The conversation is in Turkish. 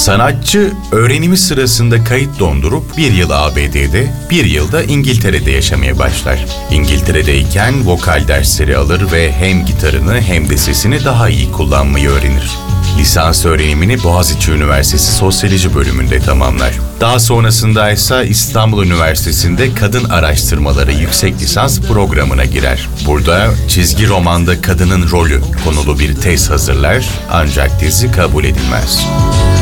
Sanatçı öğrenimi sırasında kayıt dondurup bir yıl ABD'de, bir yıl da İngiltere'de yaşamaya başlar. İngiltere'deyken vokal dersleri alır ve hem gitarını hem de sesini daha iyi kullanmayı öğrenir. Lisans öğrenimini Boğaziçi Üniversitesi Sosyoloji bölümünde tamamlar. Daha sonrasında ise İstanbul Üniversitesi'nde Kadın Araştırmaları Yüksek Lisans programına girer. Burada çizgi romanda kadının rolü konulu bir tez hazırlar ancak tezi kabul edilmez.